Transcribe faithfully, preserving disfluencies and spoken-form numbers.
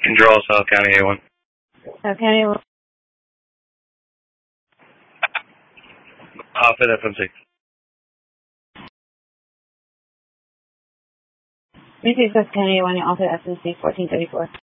Control, South County A one. South County A one. Off at F M C. Me too, South County A one, off at F M C fourteen thirty-four.